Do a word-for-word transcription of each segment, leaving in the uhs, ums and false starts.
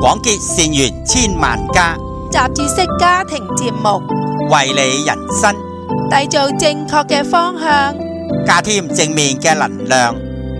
廣結善緣千萬家， 雜誌式家庭節目， 為你人生締造正確嘅方向， 加添正面嘅能量。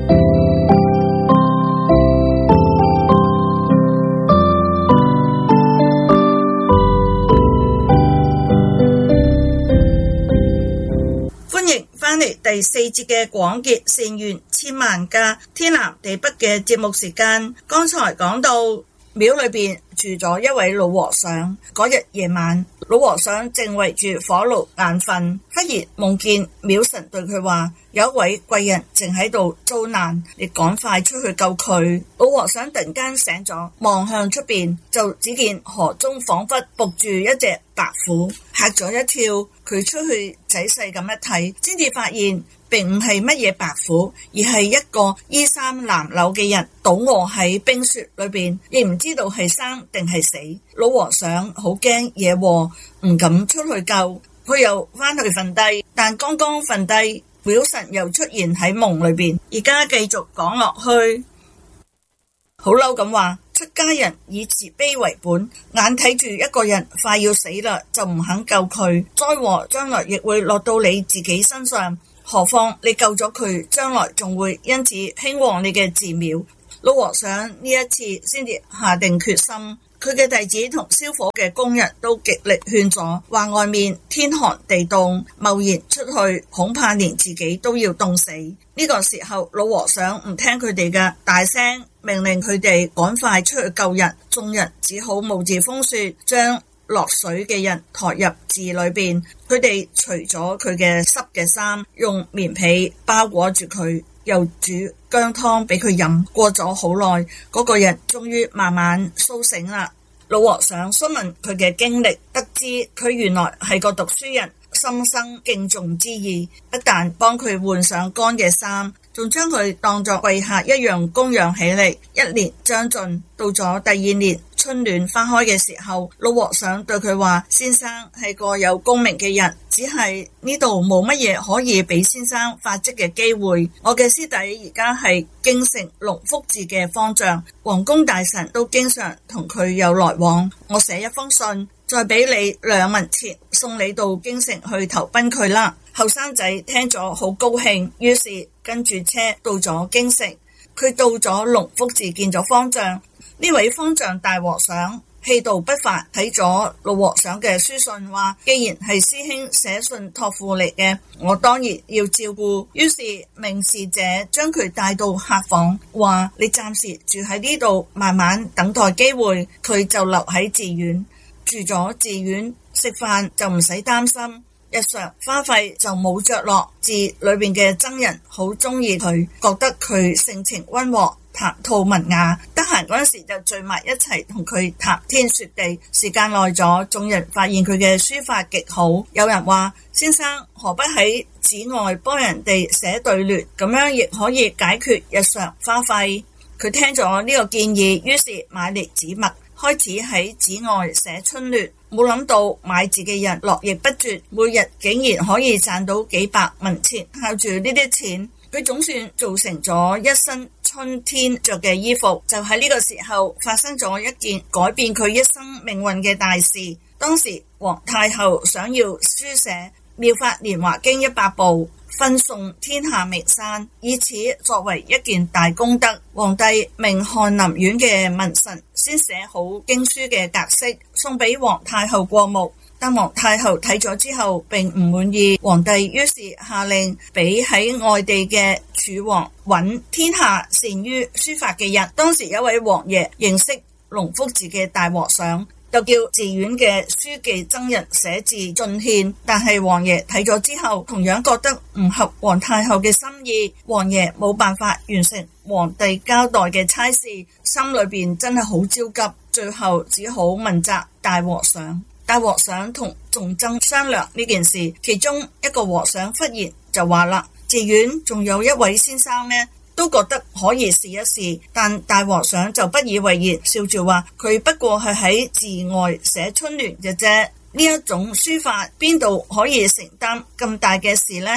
歡迎翻嚟第四節嘅廣結善緣千萬家，天南地北嘅節目時間。剛才講到廟裏邊住咗一位老和尚，嗰日夜晚，老和尚正圍住火爐眼瞓，忽然夢見廟神對佢話，有一位貴人正喺度遭難，你趕快出去救佢。老和尚突然間醒咗，望向出邊，就只見河中仿佛伏住一隻白虎，嚇咗一跳。佢出去仔細咁一睇，先至發現並唔係乜嘢白虎，而係一個衣衫襤褸嘅人倒臥喺冰雪裏邊，亦唔知道係生定係死。老和尚好驚惹禍，唔敢出去救，佢又翻去瞓低，但剛剛瞓低，廟神又出現喺夢裏邊。而家繼續講落去，好嬲咁話，出家人以慈悲為本，眼睇住一個人快要死啦，就唔肯救佢，災禍將來亦會落到你自己身上，何況你救咗佢，將來仲會因此興旺你嘅寺廟。老和尚呢一次先至下定決心，佢嘅弟子同燒火嘅工人都極力勸阻，話外面天寒地凍，貿然出去恐怕連自己都要凍死。呢個時候老和尚唔聽佢哋嘅，大聲命令佢哋趕快出去救人。眾人只好冒住風雪，將落水嘅人抬入寺裏邊。佢哋除咗佢嘅濕嘅衫，用棉被包裹住佢，又煮薑湯俾佢飲。過咗好耐，嗰個人終於慢慢蘇醒啦。老和尚詢問佢嘅經歷，得知佢原來係個讀書人，心生敬重之意，不但幫佢換上乾嘅衫，仲將佢當作貴客一樣供養起嚟。一年將盡，到咗第二年春暖花開嘅時候，老和尚對佢話，先生係個有功名嘅人，只係呢度冇乜嘢可以俾先生發跡嘅機會。我嘅師弟而家係京城龍福寺嘅方丈，皇宮大臣都經常同佢有來往。我寫一封信，再俾你兩文錢，送你到京城去投奔佢啦。後生仔聽咗好高興，於是跟住車到咗京城。佢到咗龍福寺見咗方丈，呢位方丈大和尚氣度不凡，睇咗老和尚嘅書信，話既然係師兄寫信託付嚟嘅，我當然要照顧。於是命侍者將佢帶到客房，話你暫時住喺呢度，慢慢等待機會。佢就留喺寺院，住咗寺院，食飯就唔使擔心，日常花費就冇着落。寺裏邊嘅僧人好中意佢，覺得佢性情溫和，談吐文雅，得閒嗰陣時就聚埋一齊同佢談天說地。時間耐咗，眾人發現佢嘅書法極好，有人話，先生何不喺寺外幫人哋寫對聯，咁樣亦可以解決日常花費。佢聽咗呢個建議，於是買嚟紙墨，開始喺寺外寫春聯。冇諗到買字嘅人絡繹不絕，每日竟然可以賺到幾百文錢。靠住呢啲錢，佢總算做成咗一身春天着嘅衣服。就喺呢個時候發生咗一件改變佢一生命運嘅大事。當時皇太后想要書寫《妙法蓮華經》一百部，分送天下名山，以此作為一件大功德。皇帝命翰林院嘅文臣先寫好經書嘅格式，送俾皇太后過目。但皇太后睇咗之後並唔滿意，皇帝於是下令俾喺外地嘅儲王揾天下善於書法嘅人。當時有位王爺認識龍福寺嘅大和尚，就叫寺院嘅書記僧人寫字進獻，但係王爺睇咗之後，同樣覺得唔合皇太后嘅心意，王爺冇辦法完成皇帝交代嘅差事，心裏邊真係好焦急，最後只好問責大和尚。大和尚同眾僧商量呢件事，其中一個和尚忽然就話啦，寺院仲有一位先生呢，都覺得可以試一試。但大和尚就不以為然，笑住話佢不過係喺寺外寫春聯嘅啫，呢一種書法邊度可以承擔咁大嘅事呢？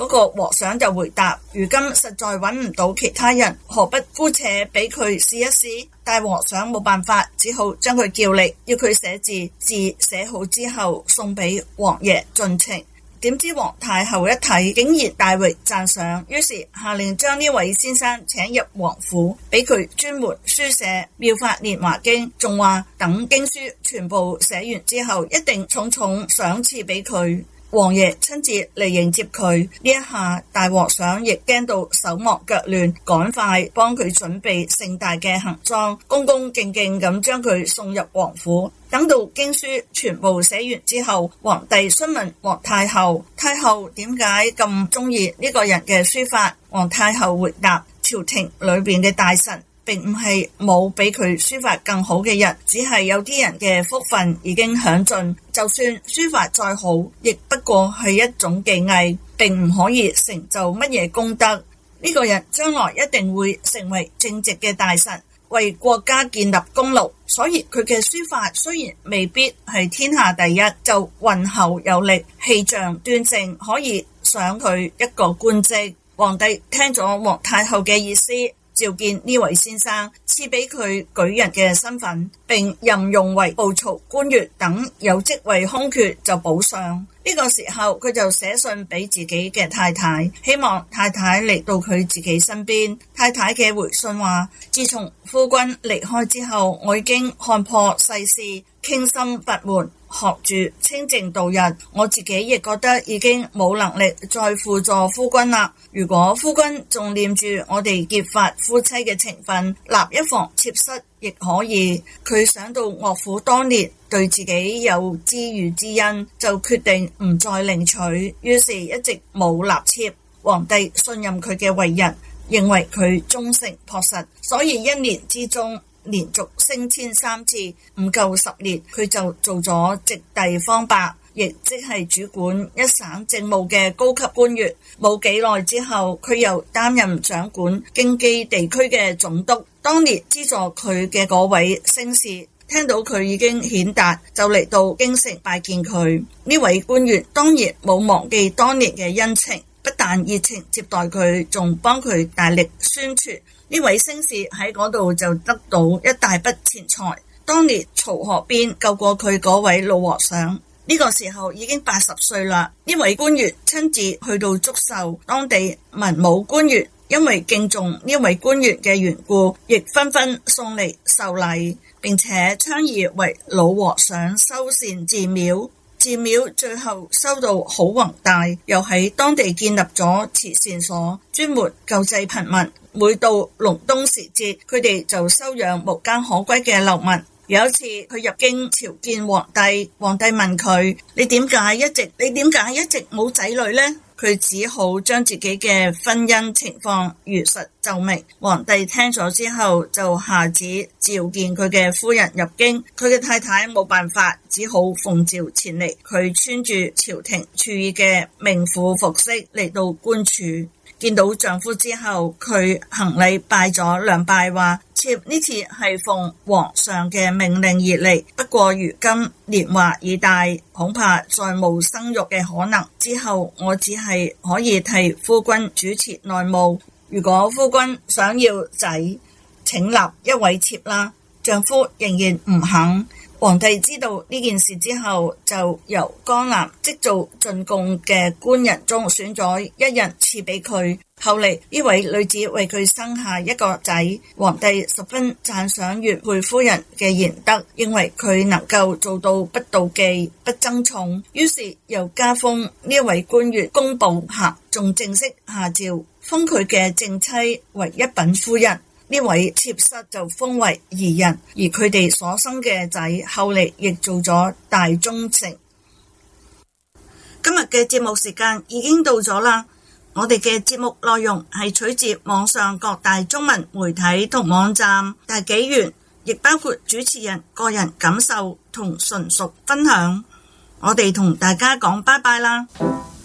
嗰個和尚就回答：如今實在揾唔到其他人，何不姑且俾佢試一試？大和尚冇辦法，只好將佢叫嚟，要佢寫字，字寫好之後送俾王爺盡情。點知皇太后一睇，竟然大為讚賞，於是下令將呢位先生請入王府，俾佢專門書寫《妙法蓮華經》，仲話等經書全部寫完之後，一定重重賞賜俾佢。王爺親自嚟迎接佢，呢一下大和尚亦驚到手忙腳亂，趕快幫佢準備盛大嘅行裝，恭恭敬敬咁將佢送入王府。等到經書全部寫完之後，皇帝詢問皇太后：太后點解咁中意呢個人嘅書法？皇太后回答：朝廷裏邊嘅大臣並唔係冇比佢書法更好嘅人，只係有啲人嘅福分已經享盡，就算書法再好，亦不過係一種技藝，並唔可以成就乜嘢功德。呢個人將來一定會成為正直嘅大臣，為國家建立功勞，所以佢嘅書法雖然未必係天下第一，就渾厚有力，氣象端正，可以賞佢一個官職。皇帝聽咗皇太后嘅意思，召見呢位先生，賜俾佢舉人嘅身份，並任用為步曹官員等有職位空缺就補上。呢個時候佢就寫信俾自己嘅太太，希望太太嚟到佢自己身邊。太太嘅回信話：自從夫君離開之後，我已經看破世事，傾心佛門，學住清靜度日，我自己亦覺得已經冇能力再輔助夫君啦。如果夫君仲念住我哋結發夫妻嘅情分，立一房妾室亦可以。佢想到岳父當年對自己有知遇之恩，就決定唔再領取，於是一直冇納妾。皇帝信任佢嘅為人，認為佢忠誠樸實，所以一年之中連續升遷三次，唔夠十年佢就做咗直隸方伯，亦即係主管一省政務嘅高級官員。冇幾耐之後，佢又擔任掌管京畿地區嘅總督。當年資助佢嘅嗰位星士聽到佢已經顯達，就嚟到京城拜見佢。呢位官員當然冇忘記當年嘅恩情，不但熱情接待佢，仲幫佢大力宣傳。呢位星士喺嗰度就得到一大筆錢財。當年曹河邊救過佢嗰位老和尚，呢個時候已經八十歲啦。呢位官員親自去到祝壽，當地文武官員因為敬重呢位官員嘅緣故，亦紛紛送嚟壽禮，並且倡議為老和尚修繕寺廟。寺廟最後修到好宏大，又喺當地建立咗慈善所，專門救濟貧民。每到隆冬時節，佢哋就收養無家可歸嘅流民。有一次佢入京朝見皇帝，皇帝問佢：你點解一直你點解一直冇仔女呢？佢只好將自己嘅婚姻情況如實奏明。皇帝聽咗之後，就下旨召見佢嘅夫人入京。佢嘅太太冇辦法，只好奉召前嚟。佢穿住朝廷敕意嘅命婦服飾嚟到官署，見到丈夫之後，佢行禮拜咗兩拜，話：妾呢次係奉皇上嘅命令而嚟，不過如今年華已大，恐怕再冇生育嘅可能。之後我只係可以替夫君主持內務。如果夫君想要仔，請立一位妾啦。丈夫仍然唔肯。皇帝知道呢件事之後，就由江南織造進貢嘅官人中選咗一人賜俾佢。後嚟呢位女子為佢生下一個仔，皇帝十分讚賞原配夫人嘅賢德，認為佢能夠做到不妒忌、不爭寵，於是又加封呢位官員工部銜，仲正式下詔封佢嘅正妻為一品夫人。呢位妾室就封為宜人，而佢哋所生嘅仔後嚟亦做咗大忠丞。今日嘅節目時間已經到咗啦，我哋嘅節目內容係取自網上各大中文媒體同網站大紀元，亦包括主持人個人感受同純屬分享。我哋同大家講拜拜啦。